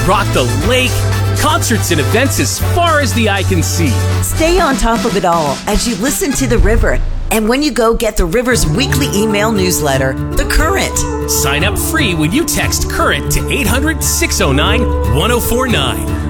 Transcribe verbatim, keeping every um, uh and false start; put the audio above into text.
rock the lake, concerts and events as far as the eye can see. Stay on top of it all as you listen to The River. And when you go get The River's weekly email newsletter, The Current. Sign up free when you text CURRENT to eight hundred, six oh nine, one oh four nine.